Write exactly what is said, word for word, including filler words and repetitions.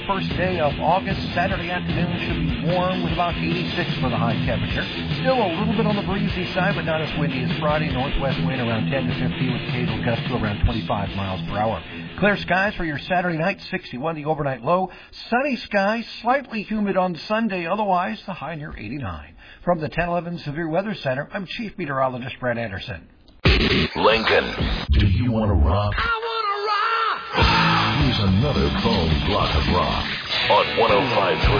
first day of August. Saturday afternoon should be warm with about eighty-six for the high temperature. Still a little bit on the breezy side, but not as windy as Friday. Northwest wind around ten to fifteen with occasional gusts to around twenty-five miles per hour. Clear skies for your Saturday night, sixty-one the overnight low. Sunny skies, slightly humid on Sunday. Otherwise, the high near eighty-nine. From the ten eleven Severe Weather Center, I'm Chief Meteorologist Brad Anderson. Lincoln, do you want to rock? I want to rock! Here's another bone block of rock on one oh five point three.